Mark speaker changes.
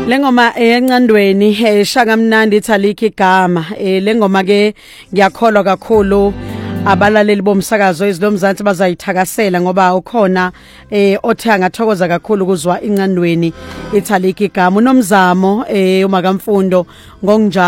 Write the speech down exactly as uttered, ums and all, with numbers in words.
Speaker 1: Lengoma encandweni eshaka mnandi ithalika igama lengoma ke ngiyakholwa kakhulu abalaleli bomsakazo ezilomzansi bazayithakasela ngoba ukhona eh othe angathokoza kakhulu kuzwa incandweni ithalika igama uNomzamo eh uMakamfundo ngonja